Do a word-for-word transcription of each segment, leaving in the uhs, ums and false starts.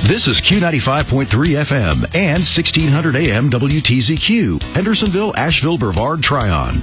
This is Q ninety-five point three F M and sixteen hundred A M W T Z Q, Hendersonville, Asheville, Brevard, Tryon.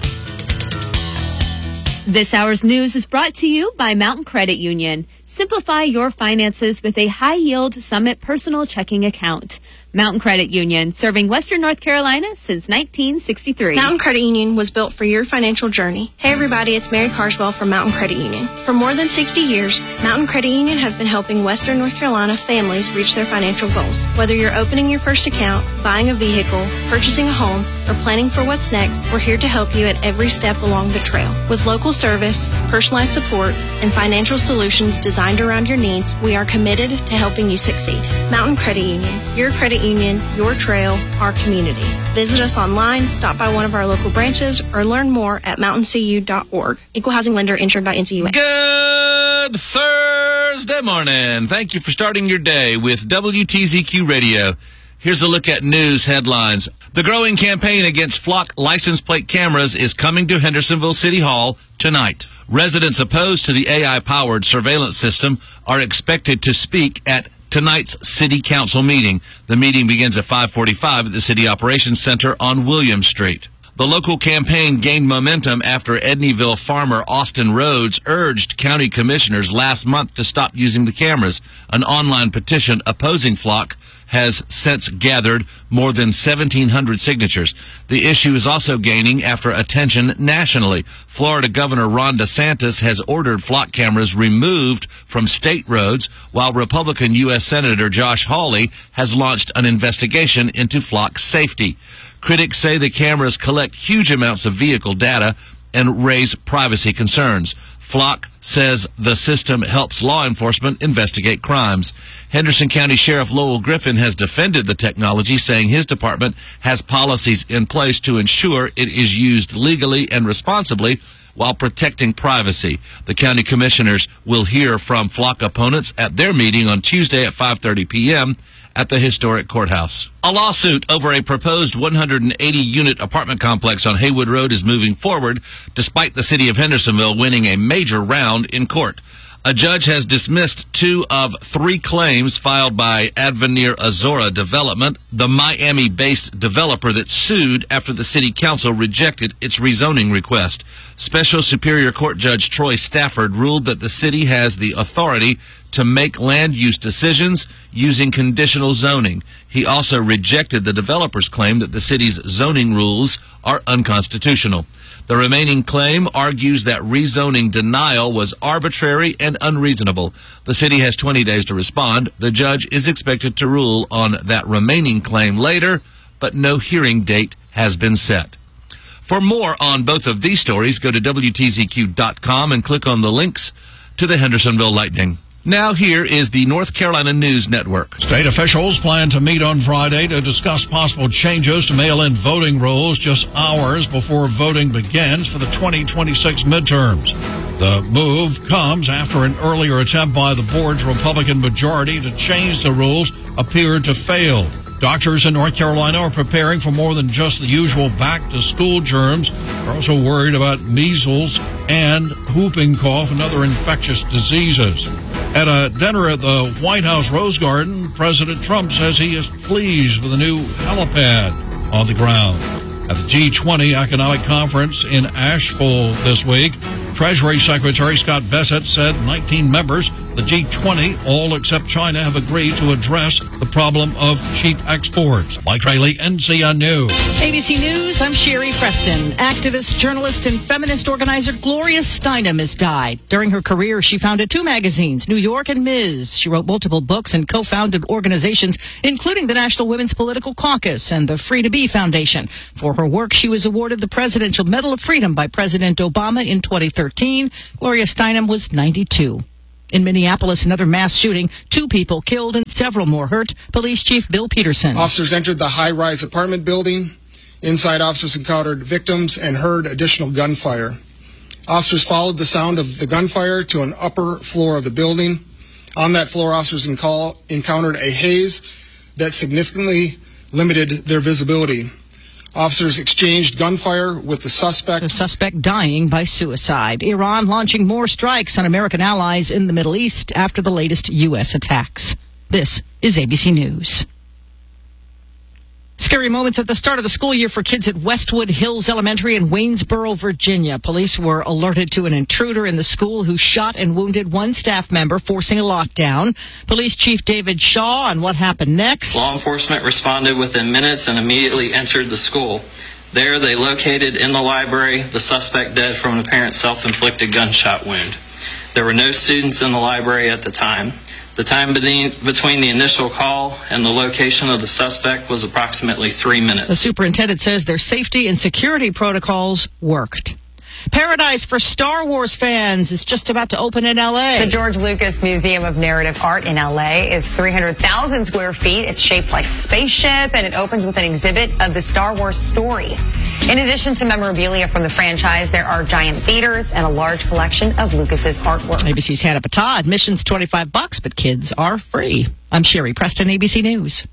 This hour's news is brought to you by Mountain Credit Union. Simplify your finances with a high-yield Summit personal checking account. Mountain Credit Union, serving Western North Carolina since nineteen sixty-three. Mountain Credit Union was built for your financial journey. Hey everybody, it's Mary Carswell from Mountain Credit Union. For more than sixty years, Mountain Credit Union has been helping Western North Carolina families reach their financial goals. Whether you're opening your first account, buying a vehicle, purchasing a home, or planning for what's next, we're here to help you at every step along the trail. With local service, personalized support, and financial solutions designed around your needs, we are committed to helping you succeed. Mountain Credit Union, your credit union, your trail, our community. Visit us online, stop by one of our local branches, or learn more at mountain c u dot org. Equal housing lender insured by N C U A. Good Thursday morning. Thank you for starting your day with W T Z Q Radio. Here's a look at news headlines. The growing campaign against Flock license plate cameras is coming to Hendersonville City Hall tonight. Residents opposed to the A I-powered surveillance system are expected to speak at tonight's City Council meeting. The meeting begins at five forty-five at the City Operations Center on William Street. The local campaign gained momentum after Edneyville farmer Austin Rhodes urged county commissioners last month to stop using the cameras. An online petition opposing Flock has since gathered more than seventeen hundred signatures. The issue is also gaining after attention nationally. Florida Governor Ron DeSantis has ordered Flock cameras removed from state roads, while Republican U S Senator Josh Hawley has launched an investigation into Flock safety. Critics say the cameras collect huge amounts of vehicle data and raise privacy concerns. Flock says the system helps law enforcement investigate crimes. Henderson County Sheriff Lowell Griffin has defended the technology, saying his department has policies in place to ensure it is used legally and responsibly while protecting privacy. The county commissioners will hear from Flock opponents at their meeting on Tuesday at five thirty p.m. at the historic courthouse. A lawsuit over a proposed one hundred eighty unit apartment complex on Haywood Road is moving forward, despite the city of Hendersonville winning a major round in court. A judge has dismissed two of three claims filed by Advenir Azora Development, the Miami-based developer that sued after the city council rejected its rezoning request. Special Superior Court Judge Troy Stafford ruled that the city has the authority to make land use decisions using conditional zoning. He also rejected the developer's claim that the city's zoning rules are unconstitutional. The remaining claim argues that rezoning denial was arbitrary and unreasonable. The city has twenty days to respond. The judge is expected to rule on that remaining claim later, but no hearing date has been set. For more on both of these stories, go to W T Z Q dot com and click on the links to the Hendersonville Lightning. Now here is the North Carolina News Network. State officials plan to meet on Friday to discuss possible changes to mail-in voting rolls just hours before voting begins for the twenty twenty-six midterms. The move comes after an earlier attempt by the board's Republican majority to change the rules appeared to fail. Doctors in North Carolina are preparing for more than just the usual back-to-school germs. They're also worried about measles and whooping cough and other infectious diseases. At a dinner at the White House Rose Garden, President Trump says he is pleased with the new helipad on the ground. At the G twenty Economic Conference in Asheville this week, Treasury Secretary Scott Bessent said nineteen members of the G twenty, all except China, have agreed to address the problem of cheap exports. Mike Trayley, N C N News. A B C News, I'm Sherry Preston. Activist, journalist, and feminist organizer Gloria Steinem has died. During her career, she founded two magazines, New York and Miz. She wrote multiple books and co-founded organizations, including the National Women's Political Caucus and the Free to Be Foundation. For her work, she was awarded the Presidential Medal of Freedom by President Obama in twenty thirteen. Gloria Steinem was ninety-two. In Minneapolis, another mass shooting. Two people killed and several more hurt. Police Chief Bill Peterson. Officers entered the high-rise apartment building. Inside, officers encountered victims and heard additional gunfire. Officers followed the sound of the gunfire to an upper floor of the building. On that floor, officers encountered a haze that significantly limited their visibility. Officers exchanged gunfire with the suspect. The suspect dying by suicide. Iran launching more strikes on American allies in the Middle East after the latest U S attacks. This is A B C News. Scary moments at the start of the school year for kids at Westwood Hills Elementary in Waynesboro, Virginia. Police were alerted to an intruder in the school who shot and wounded one staff member, forcing a lockdown. Police Chief David Shaw on what happened next. Law enforcement responded within minutes and immediately entered the school. There, they located in the library the suspect dead from an apparent self-inflicted gunshot wound. There were no students in the library at the time. The time between the initial call and the location of the suspect was approximately three minutes. The superintendent says their safety and security protocols worked. Paradise for Star Wars fans is just about to open in L A. The George Lucas Museum of Narrative Art in L A is three hundred thousand square feet. It's shaped like a spaceship, and it opens with an exhibit of the Star Wars story. In addition to memorabilia from the franchise, there are giant theaters and a large collection of Lucas's artwork. A B C's Hannah Patah. Admission's twenty-five bucks, but kids are free. I'm Sherry Preston, A B C News.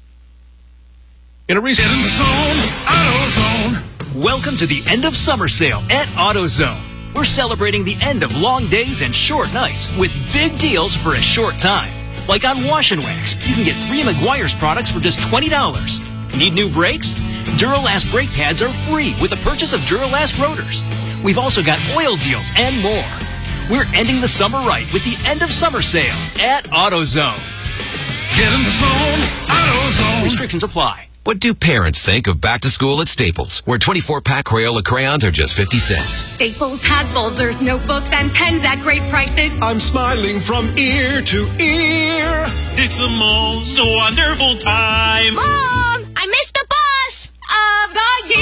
In a recent in the zone, AutoZone. Welcome to the end of summer sale at AutoZone. We're celebrating the end of long days and short nights with big deals for a short time. Like on Wash and Wax, you can get three Meguiar's products for just twenty dollars. Need new brakes? Duralast brake pads are free with the purchase of Duralast rotors. We've also got oil deals and more. We're ending the summer right with the end of summer sale at AutoZone. Get in the zone, AutoZone. Restrictions apply. What do parents think of back to school at Staples, where twenty-four pack Crayola crayons are just fifty cents? Staples has folders, notebooks, and pens at great prices. I'm smiling from ear to ear. It's the most wonderful time. Mom, I missed the bus of the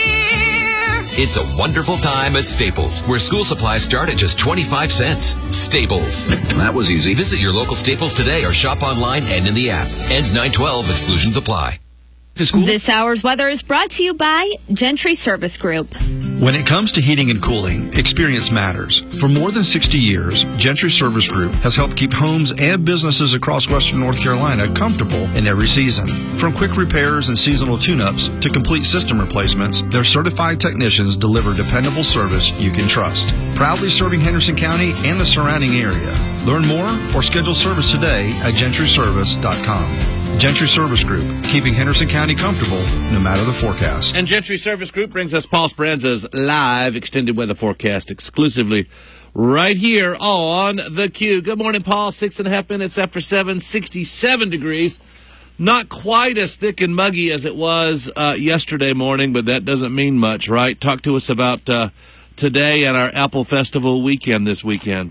year. It's a wonderful time at Staples, where school supplies start at just twenty-five cents. Staples. That was easy. Visit your local Staples today or shop online and in the app. Ends nine twelve. Exclusions apply. This hour's weather is brought to you by Gentry Service Group. When it comes to heating and cooling, experience matters. For more than sixty years, Gentry Service Group has helped keep homes and businesses across western North Carolina comfortable in every season. From quick repairs and seasonal tune-ups to complete system replacements, their certified technicians deliver dependable service you can trust. Proudly serving Henderson County and the surrounding area. Learn more or schedule service today at gentry service dot com. Gentry Service Group, keeping Henderson County comfortable no matter the forecast. And Gentry Service Group brings us Paul Speranza's live extended weather forecast exclusively right here on the Q. Good morning, Paul. Six and a half minutes after seven, sixty-seven degrees. Not quite as thick and muggy as it was uh, yesterday morning, but that doesn't mean much, right? Talk to us about uh, today and our Apple Festival weekend this weekend.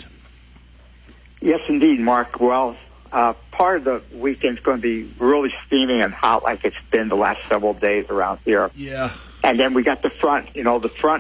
Yes, indeed, Mark. Well, uh, part of the weekend's going to be really steamy and hot like it's been the last several days around here. Yeah. And then we got the front. You know, the front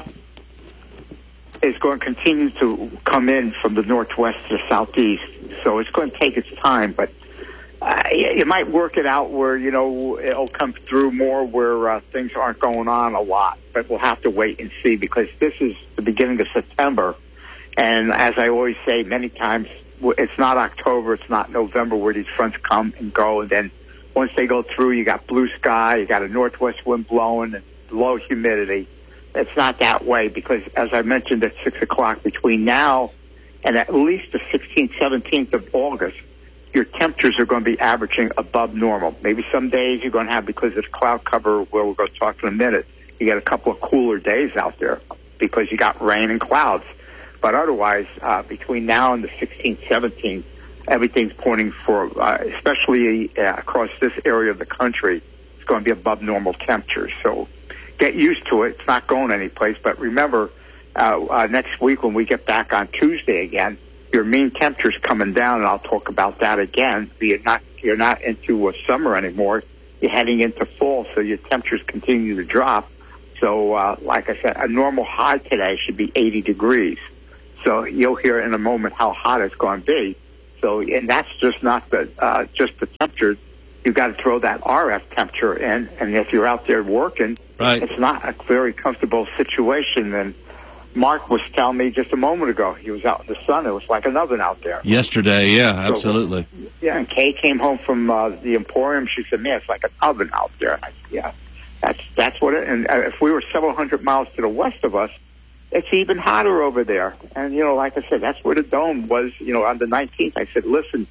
is going to continue to come in from the northwest to the southeast. So it's going to take its time, but uh, you might work it out where, you know, it'll come through more where uh, things aren't going on a lot. But we'll have to wait and see because this is the beginning of September. And as I always say many times, it's not October, it's not November where these fronts come and go. And then once they go through, you got blue sky, you got a northwest wind blowing, and low humidity. It's not that way because, as I mentioned at six o'clock, between now and at least the sixteenth, seventeenth of August, your temperatures are going to be averaging above normal. Maybe some days you're going to have, because of the cloud cover where we're going to talk in a minute, you got a couple of cooler days out there because you got rain and clouds. But otherwise, uh, between now and the sixteenth, seventeenth, everything's pointing for, uh, especially uh, across this area of the country, it's going to be above normal temperatures. So get used to it. It's not going anyplace. But remember, uh, uh, next week when we get back on Tuesday again, your mean temperature's coming down, and I'll talk about that again. You're not, you're not into uh, summer anymore. You're heading into fall, so your temperatures continue to drop. So, uh, like I said, a normal high today should be eighty degrees. So you'll hear in a moment how hot it's going to be. So, and that's just not the uh, just the temperature. You've got to throw that R F temperature in, and if you're out there working, right, it's not a very comfortable situation. And Mark was telling me just a moment ago, he was out in the sun. It was like an oven out there. Yesterday, yeah, absolutely. So, yeah, and Kay came home from uh, the Emporium. She said, man, it's like an oven out there. And I said, yeah, that's, that's what it, and uh, if we were several hundred miles to the west of us, it's even hotter over there. And, you know, like I said, that's where the dome was, you know, on the nineteenth. I said, listen,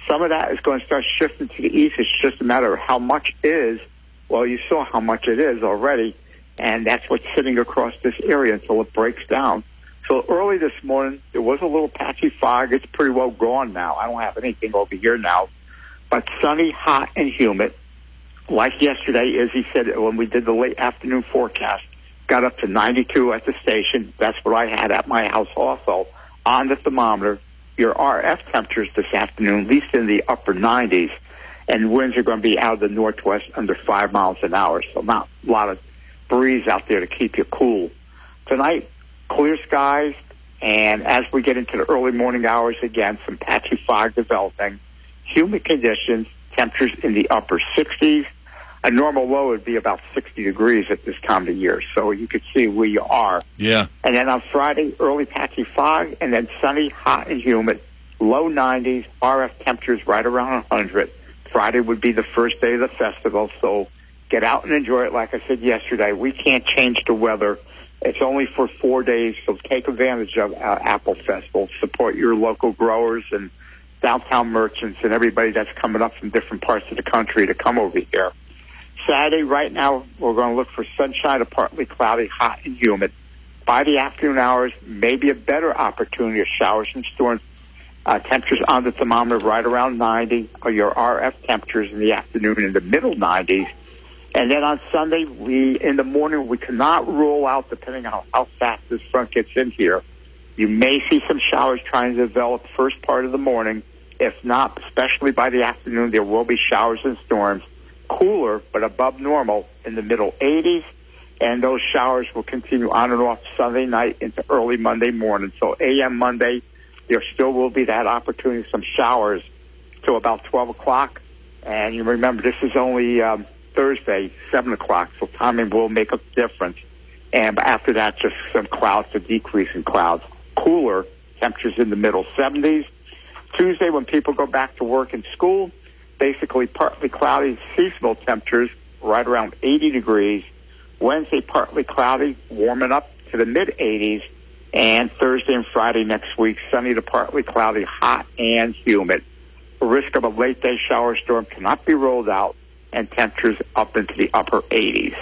Some of that is going to start shifting to the east. It's just a matter of how much is. Well, you saw how much it is already, and that's what's sitting across this area until it breaks down. So early this morning, there was a little patchy fog. It's pretty well gone now. I don't have anything over here now. But sunny, hot, and humid. Like yesterday, as he said, when we did the late afternoon forecast, got up to ninety-two at the station. That's what I had at my house also. On the thermometer, your R F temperatures this afternoon, at least in the upper nineties, and winds are going to be out of the northwest under five miles an hour, so not a lot of breeze out there to keep you cool. Tonight, clear skies, and as we get into the early morning hours, again, some patchy fog developing, humid conditions, temperatures in the upper sixties. A normal low would be about sixty degrees at this time of year, so you could see where you are. Yeah. And then on Friday, early patchy fog, and then sunny, hot, and humid, low nineties, R F temperatures right around one hundred. Friday would be the first day of the festival, so get out and enjoy it. Like I said yesterday, we can't change the weather. It's only for four days, so take advantage of uh, Apple Festival. Support your local growers and downtown merchants and everybody that's coming up from different parts of the country to come over here. Saturday, right now, we're going to look for sunshine to partly cloudy, hot and humid. By the afternoon hours, maybe a better opportunity of showers and storms. Uh, temperatures on the thermometer right around ninety, or your R F temperatures in the afternoon in the middle nineties. And then on Sunday, we in the morning, we cannot rule out, depending on how fast this front gets in here, you may see some showers trying to develop first part of the morning. If not, especially by the afternoon, there will be showers and storms. Cooler, but above normal in the middle eighties, and those showers will continue on and off Sunday night into early Monday morning. So A M Monday, there still will be that opportunity, some showers till about twelve o'clock. And you remember, this is only um, Thursday, seven o'clock, so timing will make a difference. And after that, just some clouds, a decrease in clouds. Cooler, temperatures in the middle seventies. Tuesday, when people go back to work and school, basically partly cloudy, seasonal temperatures right around eighty degrees. Wednesday, partly cloudy, warming up to the mid eighties. And Thursday and Friday next week, sunny to partly cloudy, hot and humid. The risk of a late day shower storm cannot be ruled out, and temperatures up into the upper eighties.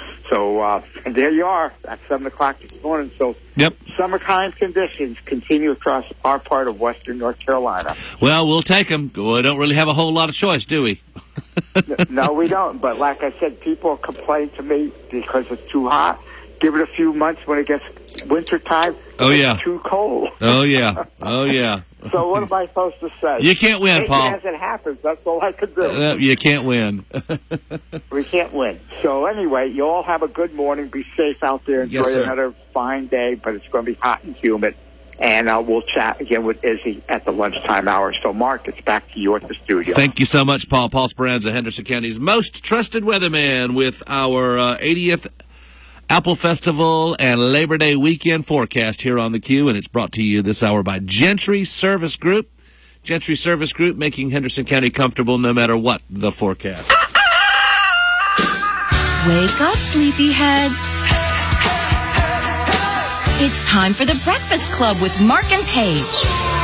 So uh, and there you are at seven o'clock this morning. So yep. Summertime conditions continue across our part of western North Carolina. Well, we'll take them. We don't really have a whole lot of choice, do we? No, we don't. But like I said, people complain to me because it's too hot. Give it a few months when it gets winter time. Oh, it's yeah. too cold. Oh, yeah. Oh, yeah. So what am I supposed to say? You can't win, Take Paul. it as it happens. That's all I can do. Uh, you can't win. We can't win. So anyway, you all have a good morning. Be safe out there. Enjoy Yes, sir. another fine day, but it's going to be hot and humid. And uh, we'll chat again with Izzy at the lunchtime hour. So, Mark, it's back to you at the studio. Thank you so much, Paul. Paul Speranza, Henderson County's most trusted weatherman, with our uh, eightieth Apple Festival and Labor Day weekend forecast here on the Q, and it's brought to you this hour by Gentry Service Group. Gentry Service Group, making Henderson County comfortable no matter what the forecast. Wake up, sleepyheads. It's time for the Breakfast Club with Mark and Paige.